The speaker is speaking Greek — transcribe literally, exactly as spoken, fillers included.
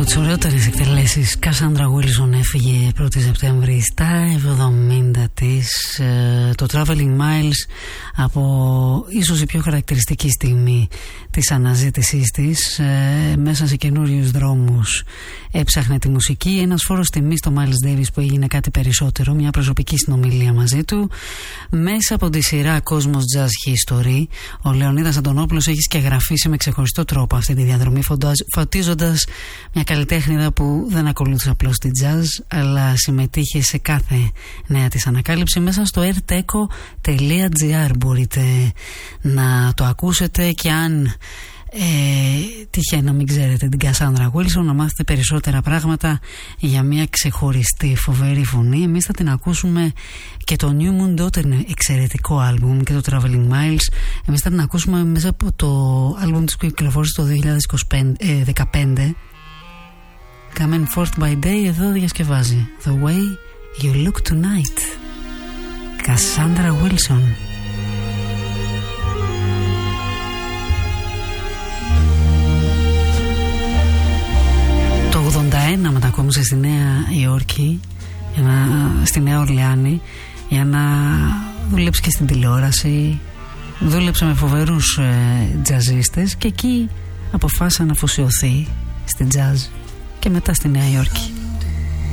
τις ωραιότερες εκτελέσεις. Κάσαντρα Γουίλσον έφυγε πρώτη Σεπτέμβρη στα εβδομήντα της. Το Traveling Miles, από ίσως η πιο χαρακτηριστική στιγμή της αναζήτησής της, μέσα σε καινούριους δρόμους έψαχνε τη μουσική. Ένας φόρος τιμής στο Miles Davis που έγινε κάτι περισσότερο, μια προσωπική συνομιλία μαζί του. Μέσα από τη σειρά Cosmos Jazz History, ο Λεωνίδας Αντωνόπουλος έχει σκεγγραφίσει με ξεχωριστό τρόπο αυτή τη διαδρομή, φωτίζοντας μια καλλιτέχνηδα που δεν ακολούθησε απλώς τη jazz, αλλά συμμετείχε σε κάθε νέα της ανακάλυψη. Μέσα στο airteco τελεία gr μπορείτε να το ακούσετε, και αν ε, τυχαίνει να μην ξέρετε την Κασάνδρα Γουίλσον, να μάθετε περισσότερα πράγματα για μια ξεχωριστή φοβερή φωνή. Εμείς θα την ακούσουμε, και το New Moon Daughter είναι εξαιρετικό άλμπουμ, και το Traveling Miles εμείς θα την ακούσουμε μέσα από το άλμπουμ της που κυκλοφόρησε το δύο χιλιάδες δεκαπέντε. Coming Forth by Day, εδώ διασκευάζει The Way You Look Tonight, Κασάνδρα Γουίλσον. Το ογδόντα ένα μετακόμισε στη Νέα Υόρκη, για να, στη Νέα Ορλεάνη, για να δουλέψει και στην τηλεόραση. Δούλεψε με φοβερούς ε, τζαζίστες, και εκεί αποφάσισε να αφοσιωθεί στην jazz, και μετά στη Νέα Υόρκη.